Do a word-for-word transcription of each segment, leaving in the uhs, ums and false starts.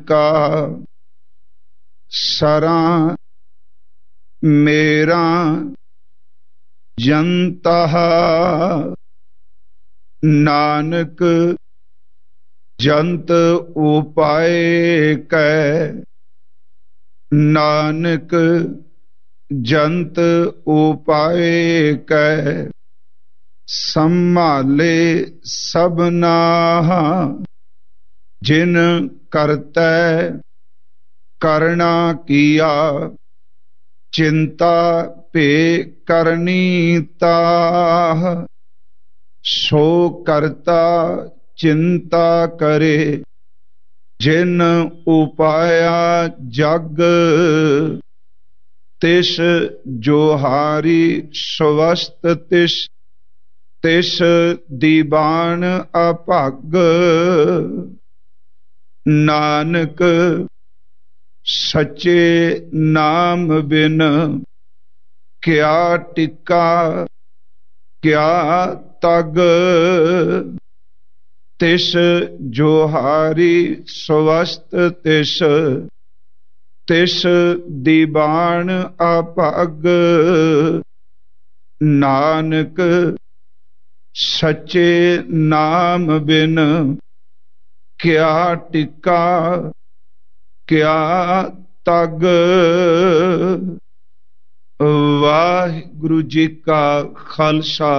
ਕਾ ਸਰਾਂ ਮੇਰਾ ਜਨਤਾ ਨਾਨਕ ਜੰਤ ਉਪਾਏ ਕੈ ਨਾਨਕ ਜੰਤ ਉਪਾਏ ਕੈ ਸੰਭਾਲੇ ਸਭਨਾ ਜਿਨ ਕਰਤੈ ਕਰਣਾ ਕੀਆ ਚਿੰਤਾ ਭੇ ਕਰਨੀ ਤਾਹ ਸੋ ਕਰਤਾ ਚਿੰਤਾ ਕਰੇ ਜਿਨ ਉਪਾਇਆ ਜਗ ਤਿਸ ਜੋਹਾਰੀ ਸਵਸਤ ਤਿਸ ਤਿਸ ਦੀਵਾਨ ਅਭਾਗ ਨਾਨਕ ਸੱਚੇ ਨਾਮ ਬਿਨ ਕਿਆ ਟਿਕਾ ਕਿਆ ਤਗ ਤਿਸ ਜੋਹਾਰੀ ਸਵਸਤ ਤਿਸ ਤਿਸ ਦੀਵਾਨ ਅਭਾਗ ਨਾਨਕ ਸੱਚੇ ਨਾਮ ਬਿਨ ਕਿਆ ਟਿਕਾ ਕਿਆ ਤਗ। ਵਾਹਿਗੁਰੂ ਜੀ ਕਾ ਖਾਲਸਾ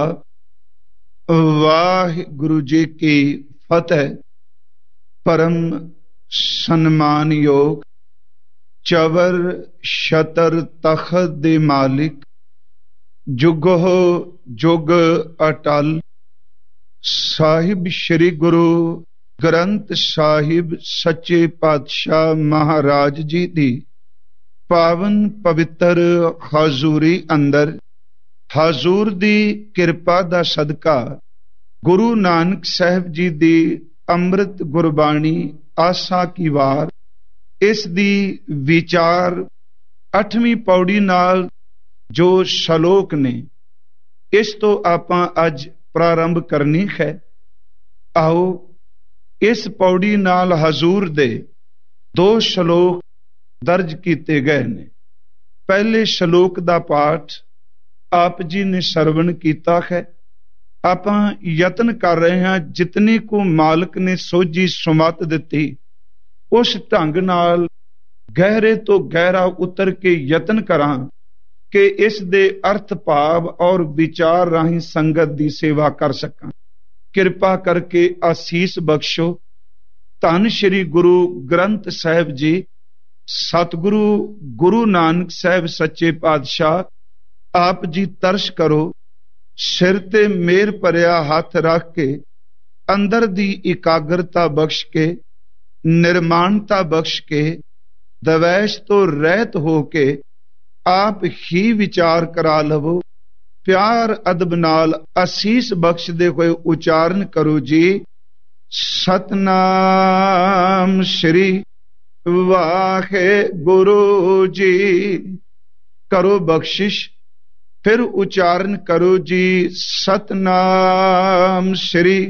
ਵਾਹਿਗੁਰੂ ਜੀ ਕੀ ਫਤਿਹ। ਪਰਮ ਸਨਮਾਨਯੋਗ ਚਵਰ ਛਤਰ ਤਖਤ ਦੇ ਮਾਲਿਕ ਜੁਗੋ ਜੁਗ ਅਟਲ ਸਾਹਿਬ ਸ੍ਰੀ ਗੁਰੂ ਗ੍ਰੰਥ ਸਾਹਿਬ ਸੱਚੇ ਪਾਤਸ਼ਾਹ ਮਹਾਰਾਜ ਜੀ ਦੀ ਪਾਵਨ ਪਵਿੱਤਰ ਹਾਜ਼ੂਰੀ ਅੰਦਰ ਹਾਜ਼ੂਰ ਦੀ ਕਿਰਪਾ ਦਾ ਸਦਕਾ ਗੁਰੂ ਨਾਨਕ ਸਾਹਿਬ ਜੀ ਦੀ ਅੰਮ੍ਰਿਤ ਗੁਰਬਾਣੀ ਆਸਾ ਕੀ ਵਾਰ ਇਸ ਦੀ ਵਿਚਾਰ ਅੱਠਵੀਂ ਪੌੜੀ ਨਾਲ ਜੋ ਸ਼ਲੋਕ ਨੇ ਇਸ ਤੋਂ ਆਪਾਂ ਅੱਜ ਪ੍ਰਾਰੰਭ ਕਰਨੀ ਹੈ। ਆਓ ਇਸ ਪੌੜੀ ਨਾਲ ਹਜ਼ੂਰ ਦੇ ਦੋ ਸ਼ਲੋਕ ਦਰਜ ਕੀਤੇ ਗਏ ਨੇ। ਪਹਿਲੇ ਸ਼ਲੋਕ ਦਾ ਪਾਠ ਆਪ ਜੀ ਨੇ ਸਰਵਣ ਕੀਤਾ ਹੈ। ਆਪਾਂ ਯਤਨ ਕਰ ਰਹੇ ਹਾਂ ਜਿਤਨੀ ਕੁ ਮਾਲਕ ਨੇ ਸੋਝੀ ਸੁਮਤ ਦਿੱਤੀ ਉਸ ਢੰਗ ਨਾਲ ਗਹਿਰੇ ਤੋਂ ਗਹਿਰਾ ਉਤਰ ਕੇ ਯਤਨ ਕਰਾਂ ਕਿ ਇਸ ਦੇ ਅਰਥ ਭਾਵ ਔਰ ਵਿਚਾਰ ਰਾਹੀਂ ਸੰਗਤ ਦੀ ਸੇਵਾ ਕਰ ਸਕਾਂ। ਕਿਰਪਾ ਕਰਕੇ ਆਸੀਸ ਬਖਸ਼ੋ। ਧੰਨ ਸ਼੍ਰੀ ਗੁਰੂ ਗ੍ਰੰਥ ਸਾਹਿਬ ਜੀ ਸਤਿਗੁਰੂ ਗੁਰੂ ਨਾਨਕ ਸਾਹਿਬ ਸੱਚੇ ਪਾਤਸ਼ਾਹ ਆਪ ਜੀ ਤਰਸ ਕਰੋ। ਸਿਰ ਤੇ ਮੇਰ ਭਰਿਆ ਹੱਥ ਰੱਖ ਕੇ ਅੰਦਰ ਦੀ ਇਕਾਗਰਤਾ ਬਖਸ਼ ਕੇ ਨਿਰਮਾਣਤਾ ਬਖਸ਼ ਕੇ ਦਵੈਸ਼ ਤੋਂ ਰਹਿਤ ਹੋ ਕੇ ਆਪ ਹੀ ਵਿਚਾਰ ਕਰਾ ਲਵੋ। ਪਿਆਰ ਅਦਬ ਨਾਲ ਅਸੀਸ ਬਖਸ਼ਦੇ ਹੋਏ ਉਚਾਰਨ ਕਰੋ ਜੀ ਸਤਨਾਮ ਸ਼੍ਰੀ ਵਾਹਿਗੁਰੂ ਜੀ। ਕਰੋ ਬਖਸ਼ਿਸ਼ ਫਿਰ ਉਚਾਰਨ ਕਰੋ ਜੀ ਸਤਨਾਮ ਸ਼੍ਰੀ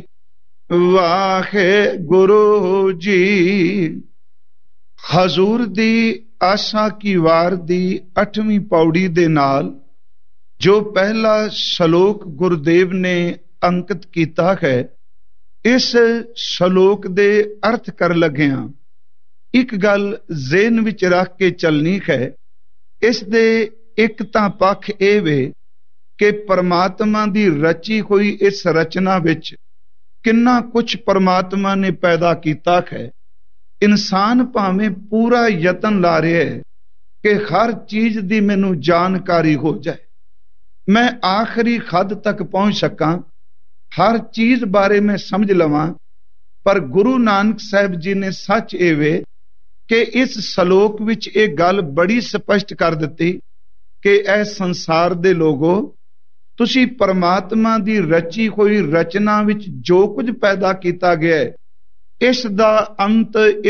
ਵਾਹਿਗੁਰੂ ਜੀ। ਹਜ਼ੂਰ ਦੀ ਆਸਾ ਕੀ ਵਾਰ ਦੀ ਅੱਠਵੀਂ ਪੌੜੀ ਦੇ ਨਾਲ ਜੋ ਪਹਿਲਾ ਸ਼ਲੋਕ ਗੁਰਦੇਵ ਨੇ ਅੰਕਿਤ ਕੀਤਾ ਹੈ ਇਸ ਸ਼ਲੋਕ ਦੇ ਅਰਥ ਕਰ ਲੱਗਿਆਂ ਇੱਕ ਗੱਲ ਜ਼ਿਹਨ ਵਿੱਚ ਰੱਖ ਕੇ ਚੱਲਣੀ ਹੈ। ਇਸ ਦੇ ਇੱਕ ਤਾਂ ਪੱਖ ਇਹ ਵੇ ਕਿ ਪਰਮਾਤਮਾ ਦੀ ਰਚੀ ਹੋਈ ਇਸ ਰਚਨਾ ਵਿੱਚ ਕਿੰਨਾ ਕੁਝ ਪਰਮਾਤਮਾ ਨੇ ਪੈਦਾ ਕੀਤਾ ਹੈ। ਇਨਸਾਨ ਭਾਵੇਂ ਪੂਰਾ ਯਤਨ ਲਾ ਰਿਹਾ ਹੈ ਕਿ ਹਰ ਚੀਜ਼ ਦੀ ਮੈਨੂੰ ਜਾਣਕਾਰੀ ਹੋ ਜਾਏ, ਮੈਂ ਆਖਰੀ ਹੱਦ ਤੱਕ ਪਹੁੰਚ ਸਕਾਂ, ਹਰ ਚੀਜ਼ ਬਾਰੇ ਮੈਂ ਸਮਝ ਲਵਾਂ। ਪਰ ਗੁਰੂ ਨਾਨਕ ਸਾਹਿਬ ਜੀ ਨੇ ਸੱਚ ਇਹ ਵੇ ਕਿ ਇਸ ਸ਼ਲੋਕ ਵਿੱਚ ਇਹ ਗੱਲ ਬੜੀ ਸਪਸ਼ਟ ਕਰ ਦਿੱਤੀ ਕਿ ਇਹ ਸੰਸਾਰ ਦੇ ਲੋਗੋ ਤੁਸੀਂ ਪਰਮਾਤਮਾ ਦੀ ਰਚੀ ਹੋਈ ਰਚਨਾ ਵਿੱਚ ਜੋ ਕੁਝ ਪੈਦਾ ਕੀਤਾ ਗਿਆ ਇਸ ਦਾ ਅੰਤ